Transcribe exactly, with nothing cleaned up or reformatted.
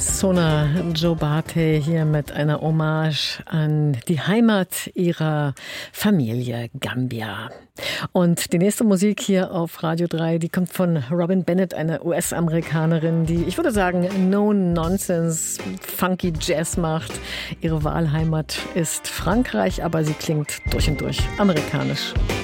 Sona Jobatte hier mit einer Hommage an die Heimat ihrer Familie Gambia. Und die nächste Musik hier auf Radio drei, die kommt von Robin Bennett, eine U S-Amerikanerin, die, ich würde sagen, No-Nonsense, funky Jazz macht. Ihre Wahlheimat ist Frankreich, aber sie klingt durch und durch amerikanisch.